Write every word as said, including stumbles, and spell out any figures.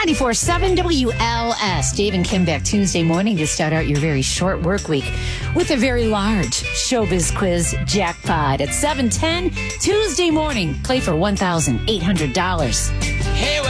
ninety-four point seven W L S. Dave and Kim back Tuesday morning to start out your very short work week with a very large showbiz quiz jackpot at seven ten Tuesday morning. Play for one thousand eight hundred dollars. Hey,